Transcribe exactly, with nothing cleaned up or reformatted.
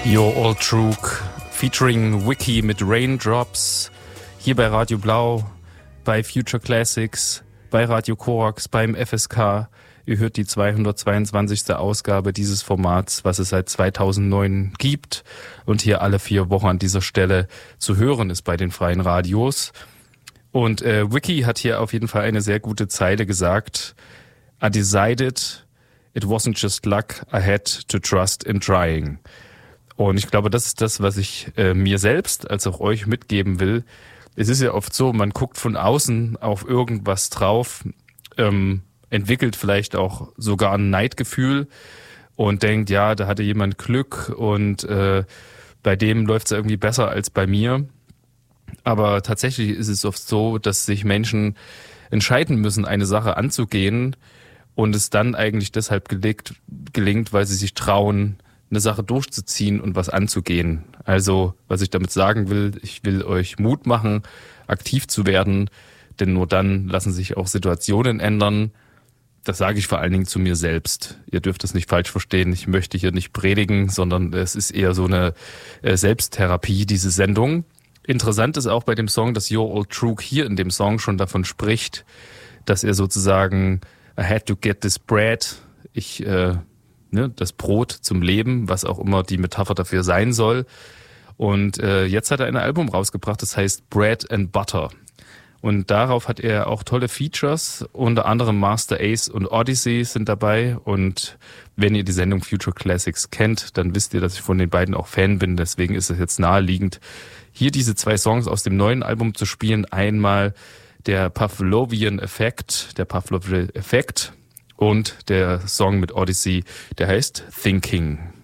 Your Old Trug featuring Wiki mit Raindrops hier bei Radio Blau, bei Future Classics, bei Radio Korax, beim F S K. Ihr hört die zweihundertzweiundzwanzigste Ausgabe dieses Formats, was es seit zweitausendneun gibt und hier alle vier Wochen an dieser Stelle zu hören ist bei den freien Radios. Und äh, Wiki hat hier auf jeden Fall eine sehr gute Zeile gesagt. I decided it wasn't just luck, I had to trust in trying. Und ich glaube, das ist das, was ich äh, mir selbst als auch euch mitgeben will. Es ist ja oft so, man guckt von außen auf irgendwas drauf, ähm, entwickelt vielleicht auch sogar ein Neidgefühl und denkt, ja, da hatte jemand Glück und äh, bei dem läuft es irgendwie besser als bei mir. Aber tatsächlich ist es oft so, dass sich Menschen entscheiden müssen, eine Sache anzugehen und es dann eigentlich deshalb gelingt, gelingt, weil sie sich trauen, eine Sache durchzuziehen und was anzugehen. Also, was ich damit sagen will, ich will euch Mut machen, aktiv zu werden, denn nur dann lassen sich auch Situationen ändern. Das sage ich vor allen Dingen zu mir selbst. Ihr dürft es nicht falsch verstehen. Ich möchte hier nicht predigen, sondern es ist eher so eine Selbsttherapie, diese Sendung. Interessant ist auch bei dem Song, dass Your Old Trug hier in dem Song schon davon spricht, dass er sozusagen I had to get this bread. Ich äh, Ne, das Brot zum Leben, was auch immer die Metapher dafür sein soll. Und äh, jetzt hat er ein Album rausgebracht, das heißt Bread and Butter. Und darauf hat er auch tolle Features, unter anderem Master Ace und Odyssey sind dabei. Und wenn ihr die Sendung Future Classics kennt, dann wisst ihr, dass ich von den beiden auch Fan bin. Deswegen ist es jetzt naheliegend, hier diese zwei Songs aus dem neuen Album zu spielen. Einmal der Pavlovian Effekt, der Pavlovian Effekt, und der Song mit Odyssey, der heißt Thinking.